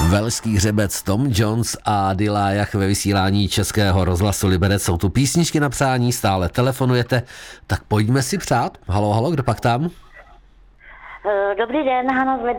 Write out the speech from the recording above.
Velský hřebec, Tom Jones a Dillajah ve vysílání Českého rozhlasu Liberec. Jsou tu písničky na přání, stále telefonujete, tak pojďme si přát. Halo, halo, kdo pak tam? Dobrý den, Hana z